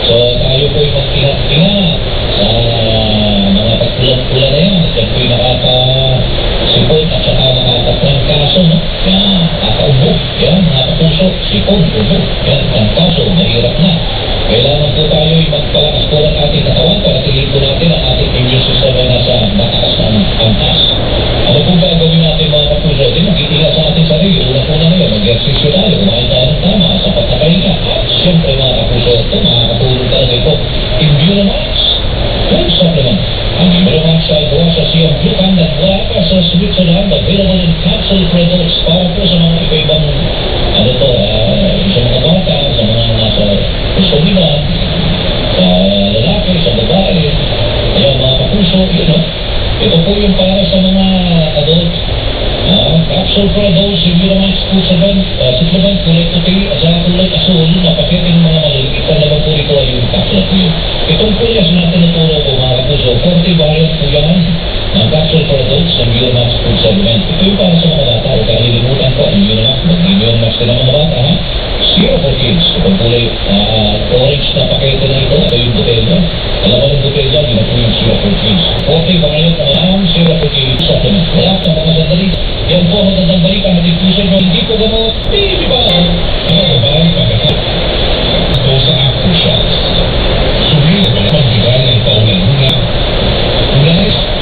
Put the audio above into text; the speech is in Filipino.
So tayo po ay mag-ingat-ingat sa mga pagkulang-kula na yan. At yan po ay nakakasipon at saka nakakatrangkaso, no? Yan, nakakaubo. Yan, mga kapuso, sipon, ubo. Yan, trangkaso, mahirap na. Kailangan po tayo ay magpalakas po ng ating katawan para tingin po natin ang ating immune system ay nasa mataas ng antas. Ano po gagawin natin mga kapuso? Di mag-iingat sa ating sarili. Una-una ngayon, mag-exercise tayo, kumain tayo ng tama, sapat na pahinga. At siyempre mga kapuso, ito makakatulong talaga ito. Immunamax, food supplement. Ang Immunamax ay gawa sa siyang glucan na wala pa sa Switzerland, available in capsule products para po sa mga iba-ibang sa mga bata, sa mga nasa pusominan, sa lalaki, sa babae. Kaya mga kapuso, yun o. Ito po yung para sa mga adult. Capsule products, Immunamax food supplement, kulay puti at sa kulay asul na paketing mga maliliit na naman po ito ay yung capsule po yun. Itong kulyas na tinuturo ko mga kapuso, 40 variant po yan ng capsule products, Immunamax food supplement. Ito yung para sa mga bata. Huwag kalilimutan ko, Immunamax, mag-Immunamax din ang mga bata, ha? Zero for kids. Itong kulay orange na pakete na ito, ito yung butelya. Alam mo ng butelya, yun po yung zero for kids. 40 variant na ang zero for kids supplement. Kaya sa mga sandali, yan po ang magandang balik ang natin puso nyo. Hindi po gamot, baby ba?